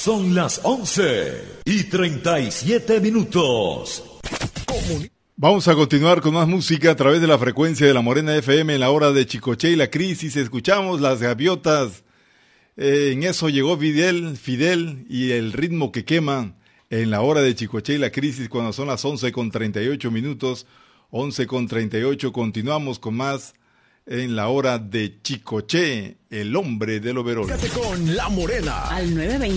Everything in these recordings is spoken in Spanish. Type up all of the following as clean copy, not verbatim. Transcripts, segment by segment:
Son las 11:37. Vamos a continuar con más música a través de la frecuencia de la Morena FM en la hora de Chicoche y la Crisis. Escuchamos las gaviotas. En eso llegó Fidel y el ritmo que quema en la hora de Chicoche y la Crisis cuando son las 11:38. 11:38. Continuamos con más en la hora de Chicoche, el hombre del overol. Quédate con La Morena al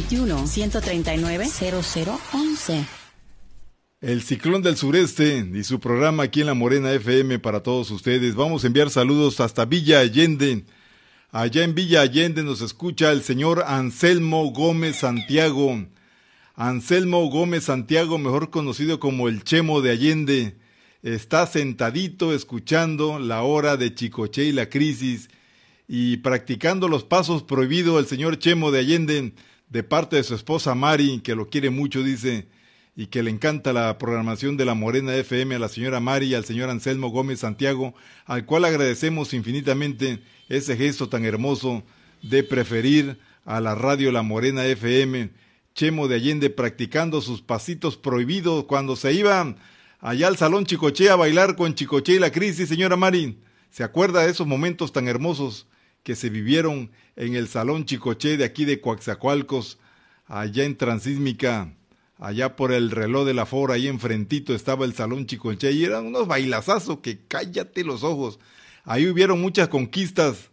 921-139-0011. El Ciclón del Sureste y su programa aquí en La Morena FM para todos ustedes. Vamos a enviar saludos hasta Villa Allende. Allá en Villa Allende nos escucha el señor Anselmo Gómez Santiago. Anselmo Gómez Santiago, mejor conocido como el Chemo de Allende, está sentadito escuchando la hora de Chicoche y la Crisis y practicando los pasos prohibidos el señor Chemo de Allende de parte de su esposa Mari, que lo quiere mucho, dice, y que le encanta la programación de La Morena FM, a la señora Mari y al señor Anselmo Gómez Santiago, al cual agradecemos infinitamente ese gesto tan hermoso de preferir a la radio La Morena FM. Chemo de Allende practicando sus pasitos prohibidos cuando se iba allá al Salón Chicoche a bailar con Chicoche y la Crisis. Señora Mari, ¿se acuerda de esos momentos tan hermosos que se vivieron en el Salón Chicoche de aquí de Coaxacualcos, allá en Transísmica? Allá por el reloj de la Fora, ahí enfrentito estaba el Salón Chicoche y eran unos bailazazos que cállate los ojos. Ahí hubieron muchas conquistas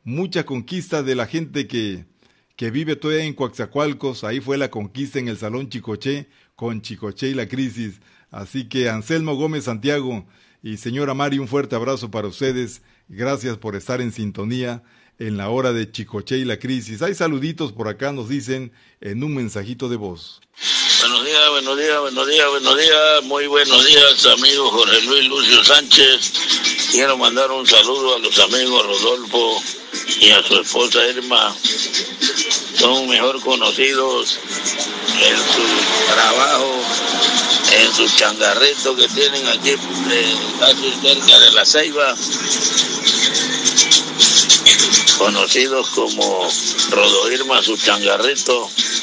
de la gente que vive todavía en Coaxacualcos. Ahí fue la conquista en el Salón Chicoche con Chicoche y la Crisis. Así que Anselmo Gómez Santiago y señora Mari, un fuerte abrazo para ustedes. Gracias por estar en sintonía en la hora de Chicoche y la Crisis. Hay saluditos por acá, nos dicen en un mensajito de voz. Buenos días. Muy buenos días, amigo Jorge Luis Lucio Sánchez. Quiero mandar un saludo a los amigos Rodolfo y a su esposa Irma. Son mejor conocidos en su trabajo, en su changarrito que tienen aquí casi cerca de La Ceiba, conocidos como Rodo Irma, su changarrito.